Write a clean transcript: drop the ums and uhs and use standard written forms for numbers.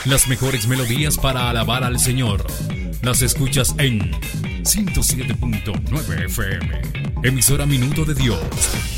Las mejores melodías para alabar al Señor las escuchas en 107.9 FM. Emisora Minuto de Dios.